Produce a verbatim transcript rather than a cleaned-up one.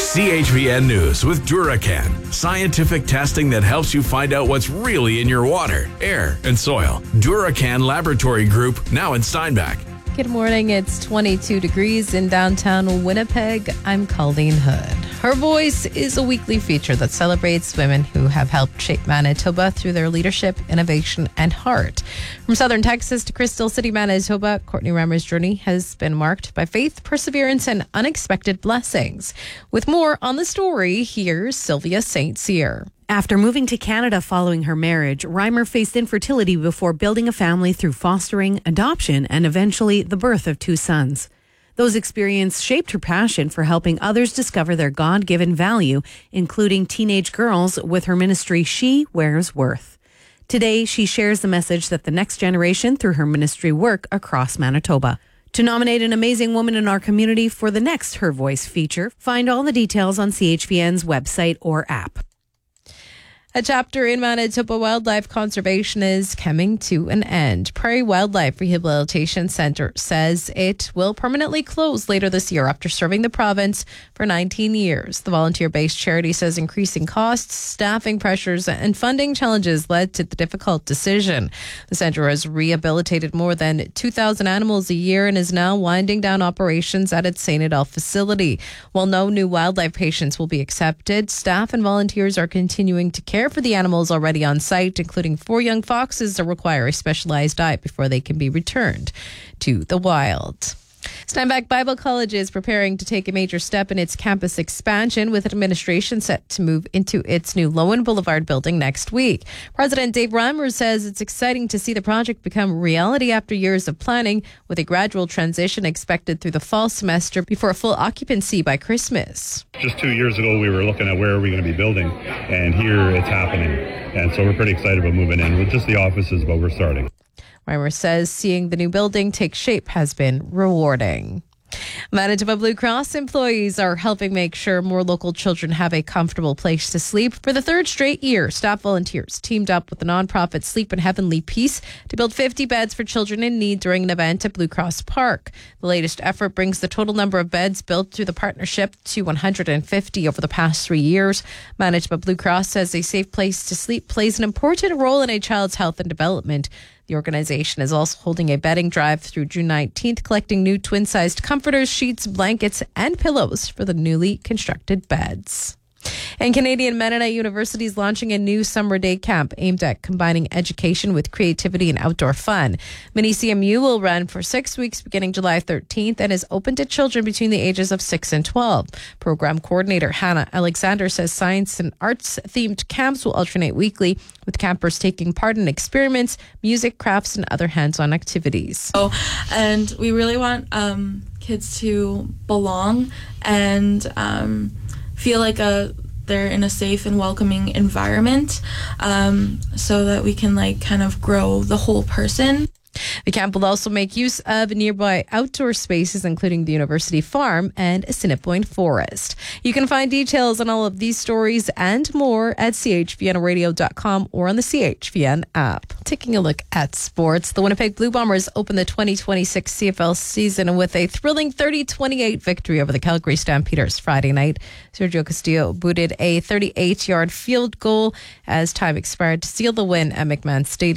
C H V N News with Duracan. Scientific testing that helps you find out what's really in your water, air, and soil. Duracan Laboratory Group, now in Steinbach. Good morning. It's twenty-two degrees in downtown Winnipeg. I'm Colleen Hood. Her Voice is a weekly feature that celebrates women who have helped shape Manitoba through their leadership, innovation, and heart. From southern Texas to Crystal City, Manitoba, Courtney Rammer's journey has been marked by faith, perseverance, and unexpected blessings. With more on the story, here's Sylvia Saint Cyr. After moving to Canada following her marriage, Reimer faced infertility before building a family through fostering, adoption, and eventually the birth of two sons. Those experiences shaped her passion for helping others discover their God-given value, including teenage girls, with her ministry She Wears Worth. Today, she shares the message that the next generation through her ministry work across Manitoba. To nominate an amazing woman in our community for the next Her Voice feature, find all the details on C H V N's website or app. A chapter in Manitoba Wildlife Conservation is coming to an end. Prairie Wildlife Rehabilitation Centre says it will permanently close later this year after serving the province for nineteen years. The volunteer-based charity says increasing costs, staffing pressures, and funding challenges led to the difficult decision. The centre has rehabilitated more than two thousand animals a year and is now winding down operations at its Saint Adolphe facility. While no new wildlife patients will be accepted, staff and volunteers are continuing to care for the animals already on site, including four young foxes that require a specialized diet before they can be returned to the wild. Steinbach Bible College is preparing to take a major step in its campus expansion, with administration set to move into its new Lowen Boulevard building next week. President Dave Reimer says it's exciting to see the project become reality after years of planning, with a gradual transition expected through the fall semester before full occupancy by Christmas. Just two years ago, we were looking at where are we going to be building, and here it's happening. And so we're pretty excited about moving in with just the offices, but we're starting. Reimer says seeing the new building take shape has been rewarding. Manitoba Blue Cross employees are helping make sure more local children have a comfortable place to sleep. For the third straight year, staff volunteers teamed up with the nonprofit Sleep in Heavenly Peace to build fifty beds for children in need during an event at Blue Cross Park. The latest effort brings the total number of beds built through the partnership to one hundred fifty over the past three years. Manitoba Blue Cross says a safe place to sleep plays an important role in a child's health and development. The organization is also holding a bedding drive through June nineteenth, collecting new twin-sized comforters, sheets, blankets, and pillows for the newly constructed beds. And Canadian Mennonite University is launching a new summer day camp aimed at combining education with creativity and outdoor fun. Mini C M U will run for six weeks beginning July thirteenth and is open to children between the ages of six and twelve. Program coordinator Hannah Alexander says science and arts themed camps will alternate weekly, with campers taking part in experiments, music, crafts, and other hands-on activities. Oh, and we really want um, kids to belong and um, feel like a they're in a safe and welcoming environment, um, so that we can like kind of grow the whole person. The camp will also make use of nearby outdoor spaces, including the University Farm and Assiniboine Forest. You can find details on all of these stories and more at c h v n radio dot com or on the C H V N app. Taking a look at sports, the Winnipeg Blue Bombers open the twenty twenty-six C F L season with a thrilling thirty twenty-eight victory over the Calgary Stampeders Friday night. Sergio Castillo booted a thirty-eight yard field goal as time expired to seal the win at McMahon Stadium.